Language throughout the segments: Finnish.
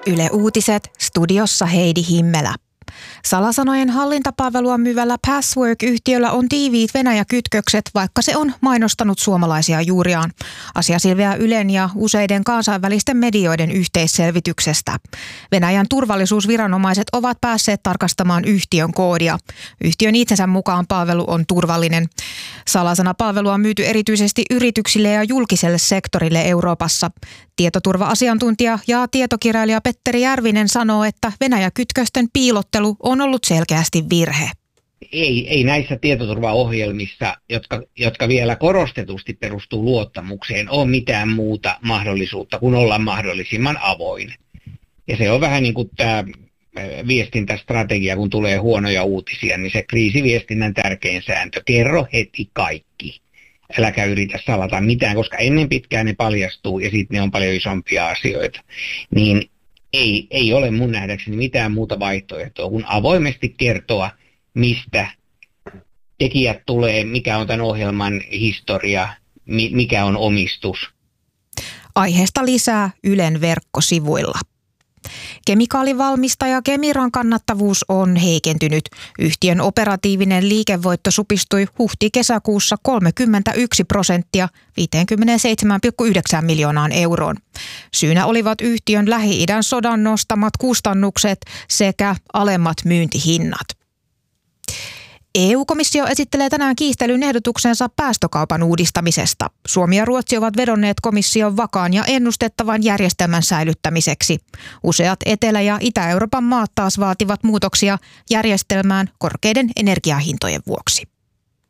Yle Uutiset, studiossa Heidi Himmelä. Salasanojen hallintapalvelua myyvällä Passwork-yhtiöllä on tiiviit Venäjä-kytkökset, vaikka se on mainostanut suomalaisia juuriaan. Asia selviää Ylen ja useiden kansainvälisten medioiden yhteisselvityksestä. Venäjän turvallisuusviranomaiset ovat päässeet tarkastamaan yhtiön koodia. Yhtiön itsensä mukaan palvelu on turvallinen. Salasanapalvelua on myyty erityisesti yrityksille ja julkiselle sektorille Euroopassa. Tietoturva-asiantuntija ja tietokirjailija Petteri Järvinen sanoo, että Venäjä-kytkösten piilottelu on ollut selkeästi virhe. Ei näissä tietoturvaohjelmissa, jotka vielä korostetusti perustuu luottamukseen, ole mitään muuta mahdollisuutta kuin olla mahdollisimman avoin. Ja se on vähän niin kuin tämä viestintästrategia, kun tulee huonoja uutisia, niin se kriisiviestinnän tärkein sääntö: kerro heti kaikki. Äläkä yritä salata mitään, koska ennen pitkään ne paljastuu ja sitten ne on paljon isompia asioita. Niin ei ole mun nähdäkseni mitään muuta vaihtoehtoa kuin avoimesti kertoa, mistä tekijät tulee, mikä on tämän ohjelman historia, mikä on omistus. Aiheesta lisää Ylen verkkosivuilla. Kemikaalivalmistaja Kemiran kannattavuus on heikentynyt. Yhtiön operatiivinen liikevoitto supistui huhti-kesäkuussa 31% 57,9 miljoonaan euroon. Syynä olivat yhtiön Lähi-idän sodan nostamat kustannukset sekä alemmat myyntihinnat. EU-komissio esittelee tänään kiistelyn ehdotuksensa päästökaupan uudistamisesta. Suomi ja Ruotsi ovat vedonneet komission vakaan ja ennustettavan järjestelmän säilyttämiseksi. Useat Etelä- ja Itä-Euroopan maat taas vaativat muutoksia järjestelmään korkeiden energiahintojen vuoksi.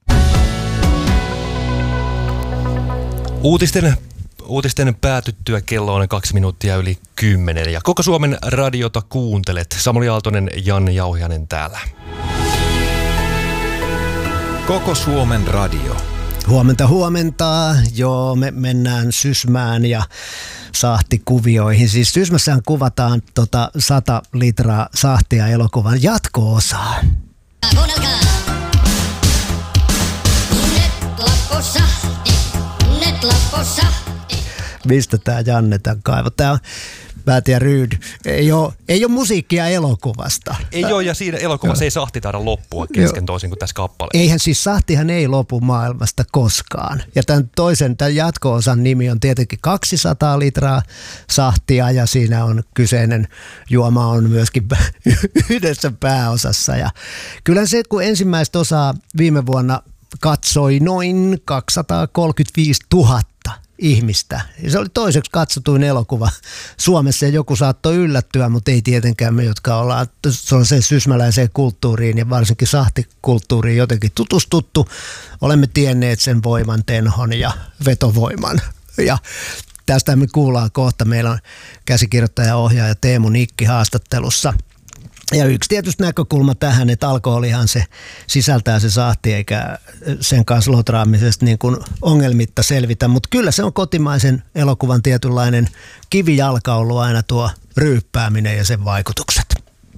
Uutisten päätyttyä kello on 2 minuuttia yli 10 ja koko Suomen radiota kuuntelet. Samuli Aaltonen, Janne Jauhiainen täällä. Koko Suomen radio. Huomenta. Joo, me mennään Sysmään ja sahtikuvioihin. Siis Sysmässähän kuvataan 100 litraa sahtia elokuvan jatko-osaa. Mistä tää Janne tän kaivo? Tää on Päät ja Ryyd. Ei ole musiikkia elokuvasta. Ei ole, ja siinä elokuvassa ei sahti taida loppua kesken toisin kuin tässä kappaleessa. Eihän siis sahtihan ei lopu maailmasta koskaan. Ja tämän jatko-osan nimi on tietenkin 200 litraa sahtia, ja siinä on kyseinen juoma on myöskin yhdessä pääosassa. Ja kyllä se, kun ensimmäistä osaa viime vuonna katsoi noin 235 000 ihmistä. Se oli toiseksi katsotuin elokuva Suomessa, ja joku saattoi yllättyä, mutta ei tietenkään me, jotka ollaan sellaiseen sysmäläiseen kulttuuriin ja varsinkin sahtikulttuuriin jotenkin tutustuttu. Olemme tienneet sen voiman, tenhon ja vetovoiman. Ja tästä me kuullaan kohta. Meillä on käsikirjoittaja ja ohjaaja Teemu Nikki haastattelussa. Ja yksi tietysti näkökulma tähän, että alkoholihan se sisältää se sahti, eikä sen kanssa lotraamisesta niin kuin ongelmitta selvitä. Mutta kyllä se on kotimaisen elokuvan tietynlainen kivijalka ollut aina tuo ryyppääminen ja sen vaikutukset.